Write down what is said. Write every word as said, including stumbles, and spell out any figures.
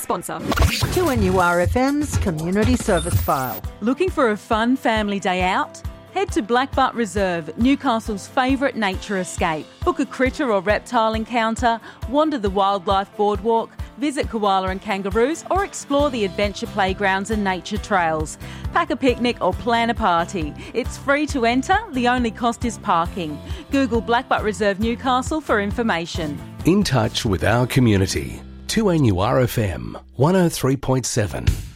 sponsor. two N U R F M's Community Service File. Looking for a fun family day out? Head to Blackbutt Reserve, Newcastle's favourite nature escape. Book a critter or reptile encounter, wander the wildlife boardwalk, visit koala and kangaroos, or explore the adventure playgrounds and nature trails. Pack a picnic or plan a party. It's free to enter, the only cost is parking. Google Blackbutt Reserve Newcastle for information. In touch with our community. two N U R F M one oh three point seven.